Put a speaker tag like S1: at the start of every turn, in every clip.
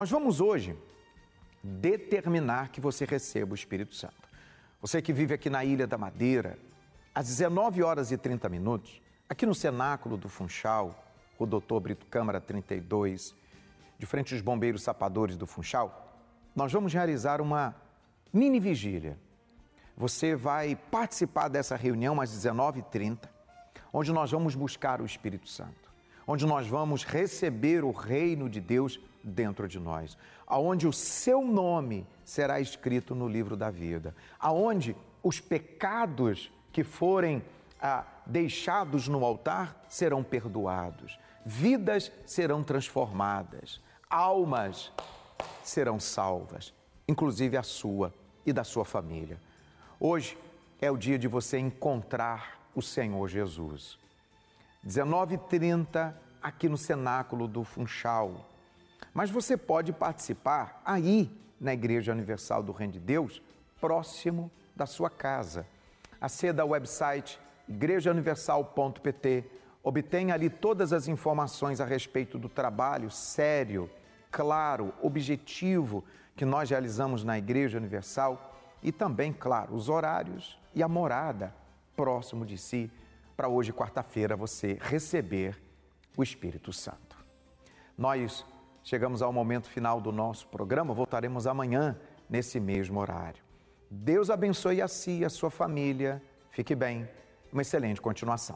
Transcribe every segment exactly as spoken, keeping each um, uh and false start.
S1: Nós vamos hoje determinar que você receba o Espírito Santo. Você que vive aqui na Ilha da Madeira, às dezenove horas e trinta minutos, aqui no cenáculo do Funchal, o doutor Brito Câmara trinta e dois, de frente aos bombeiros sapadores do Funchal, nós vamos realizar uma mini vigília. Você vai participar dessa reunião às dezenove e trinta, onde nós vamos buscar o Espírito Santo, onde nós vamos receber o reino de Deus dentro de nós, aonde o seu nome será escrito no livro da vida, aonde os pecados que forem ah, deixados no altar serão perdoados, vidas serão transformadas, almas serão salvas, inclusive a sua e da sua família. Hoje é o dia de você encontrar o Senhor Jesus. dezenove e trinta, aqui no cenáculo do Funchal. Mas você pode participar aí na Igreja Universal do Reino de Deus, próximo da sua casa. Aceda ao website igreja universal ponto p t, obtenha ali todas as informações a respeito do trabalho sério, claro, objetivo que nós realizamos na Igreja Universal e também, claro, os horários e a morada próximo de si, para hoje, quarta-feira, você receber o Espírito Santo. Nós chegamos ao momento final do nosso programa, voltaremos amanhã nesse mesmo horário. Deus abençoe a si e a sua família. Fique bem, uma excelente continuação.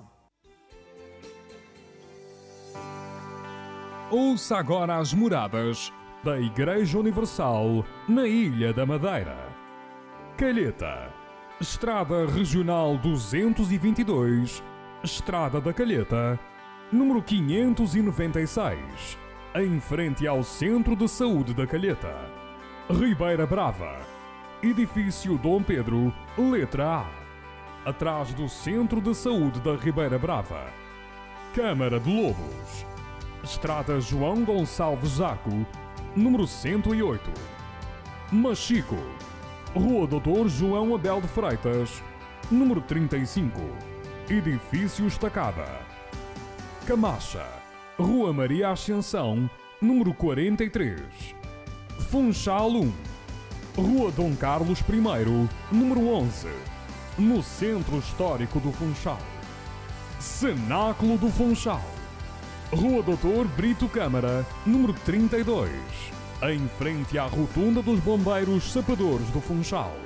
S2: Ouça agora as moradas da Igreja Universal na Ilha da Madeira. Calheta, Estrada Regional duzentos e vinte e dois, Estrada da Calheta, número quinhentos e noventa e seis, em frente ao Centro de Saúde da Calheta. Ribeira Brava, Edifício Dom Pedro, letra A, atrás do Centro de Saúde da Ribeira Brava. Câmara de Lobos, Estrada João Gonçalves Zaco, número cento e oito. Machico, Rua doutor João Abel de Freitas, número trinta e cinco, Edifício Estacada. Camacha, Rua Maria Ascensão, número quarenta e três. Funchal um, Rua Dom Carlos I, número onze, no Centro Histórico do Funchal. Cenáculo do Funchal, Rua doutor Brito Câmara, número trinta e dois, em frente à Rotunda dos Bombeiros Sapadores do Funchal.